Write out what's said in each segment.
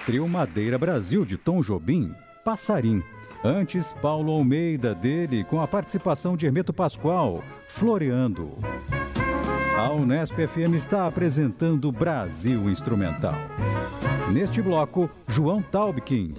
Trio Madeira Brasil de Tom Jobim, Passarim. Antes, Paulo Almeida, dele, com a participação de Hermeto Pascoal, Floreando. A Unesp FM está apresentando Brasil Instrumental. Neste bloco, João Taubkin.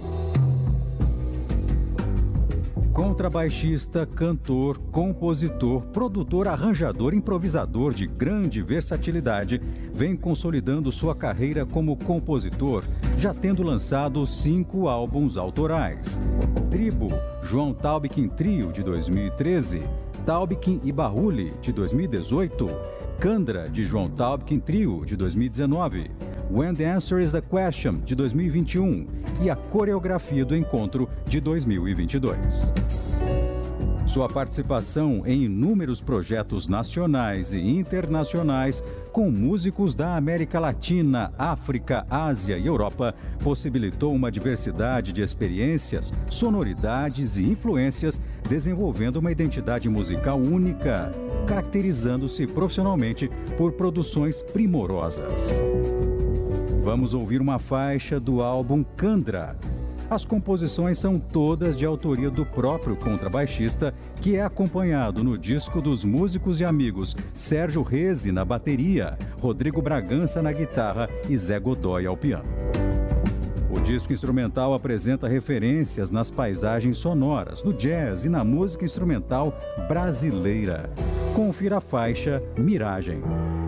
Contrabaixista, cantor, compositor, produtor, arranjador, improvisador de grande versatilidade, vem consolidando sua carreira como compositor, já tendo lançado 5 álbuns autorais. Tribo, João Taubkin Trio, de 2013, Taubkin e Barrule, de 2018, Candra, de João Taubkin Trio, de 2019, When the Answer is the Question, de 2021 e a Coreografia do Encontro, de 2022. Sua participação em inúmeros projetos nacionais e internacionais com músicos da América Latina, África, Ásia e Europa possibilitou uma diversidade de experiências, sonoridades e influências, desenvolvendo uma identidade musical única, caracterizando-se profissionalmente por produções primorosas. Vamos ouvir uma faixa do álbum Candra. As composições são todas de autoria do próprio contrabaixista, que é acompanhado no disco dos músicos e amigos Sérgio Reze na bateria, Rodrigo Bragança na guitarra e Zé Godoy ao piano. O disco instrumental apresenta referências nas paisagens sonoras, no jazz e na música instrumental brasileira. Confira a faixa Miragem.